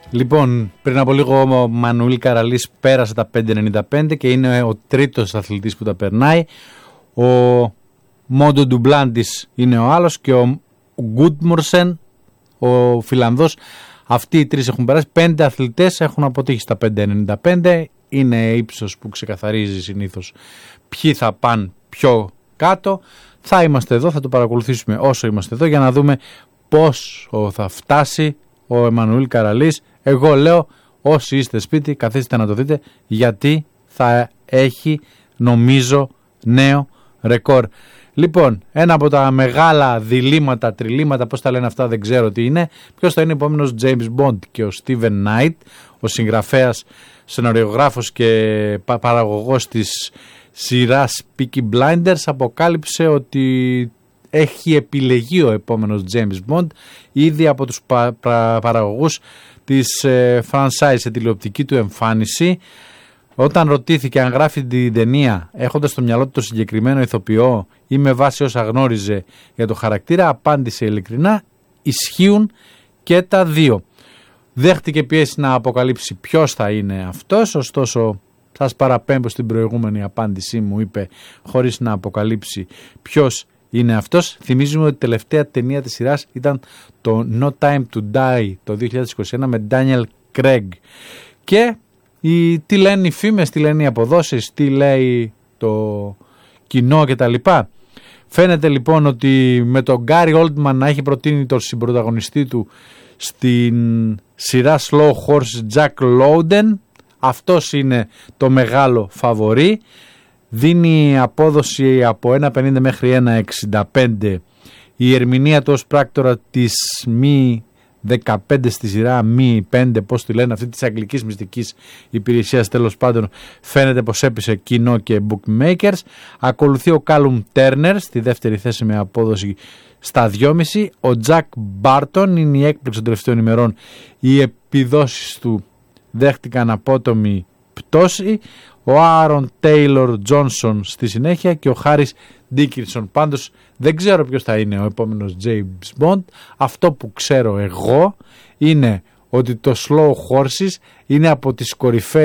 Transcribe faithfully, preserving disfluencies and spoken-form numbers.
Λοιπόν, πριν από λίγο ο Μανουήλ Καραλής πέρασε τα πέντε ενενήντα πέντε και είναι ο τρίτος αθλητής που τα περνάει. Ο Μόντο Ντουμπλάντης είναι ο άλλος και ο Γκούτμορσεν, ο Φιλανδός. Αυτοί οι τρεις έχουν περάσει. Πέντε αθλητές έχουν αποτύχει στα πέντε ενενήντα πέντε. Είναι ύψος που ξεκαθαρίζει συνήθως ποιοι θα πάνε πιο κάτω. Θα είμαστε εδώ, θα το παρακολουθήσουμε όσο είμαστε εδώ για να δούμε πώς θα φτάσει ο Εμμανουήλ Καραλής. Εγώ λέω, όσοι είστε σπίτι, καθίστε να το δείτε, γιατί θα έχει, νομίζω, νέο ρεκόρ. Λοιπόν, ένα από τα μεγάλα διλήμματα, τριλήμματα, πώς τα λένε αυτά, δεν ξέρω τι είναι. Ποιος θα είναι ο επόμενος James Bond? Και ο Steven Knight, ο συγγραφέας, σεναριογράφος και παραγωγός της σειράς Peaky Blinders, αποκάλυψε ότι έχει επιλεγεί ο επόμενος James Bond ήδη από τους πα, πα, παραγωγούς της ε, franchise σε τηλεοπτική του εμφάνιση. Όταν ρωτήθηκε αν γράφει την ταινία έχοντας στο μυαλό του το συγκεκριμένο ηθοποιό ή με βάση όσα γνώριζε για το χαρακτήρα, απάντησε ειλικρινά: ισχύουν και τα δύο. Δέχτηκε πιέσει να αποκαλύψει ποιος θα είναι αυτός, ωστόσο σας παραπέμπω στην προηγούμενη απάντησή μου, είπε χωρίς να αποκαλύψει ποιος είναι αυτός. Θυμίζουμε ότι η τελευταία ταινία της σειράς ήταν το No Time to Die το δύο χιλιάδες είκοσι ένα με Daniel Craig. Και η, τι λένε οι φήμες, τι λένε οι αποδόσεις, τι λέει το κοινό κτλ. Φαίνεται λοιπόν ότι με τον Gary Oldman να έχει προτείνει τον συμπροταγωνιστή του στην σειρά Slow Horse Jack Lowden, αυτός είναι το μεγάλο φαβορί. Δίνει απόδοση από ένα πενήντα μέχρι ένα εξήντα πέντε. Η ερμηνεία του ως πράκτορα της μη δεκαπέντε στη σειρά, μη πέντε, πώς τη λένε, αυτή της αγγλικής μυστικής υπηρεσίας, τέλος πάντων, φαίνεται πως έπεισε κοινό και bookmakers. Ακολουθεί ο Callum Turner στη δεύτερη θέση με απόδοση στα δυόμισι. Ο Jack Barton είναι η έκπληξη των τελευταίων ημερών. Οι επιδόσεις του δέχτηκαν απότομη πτώση. Ο Άρον Τέιλορ Τζόνσον στη συνέχεια και ο Χάρις Ντίκινσον. Πάντως δεν ξέρω ποιος θα είναι ο επόμενος James Bond. Αυτό που ξέρω εγώ είναι ότι το Slow Horses είναι από τις κορυφαίες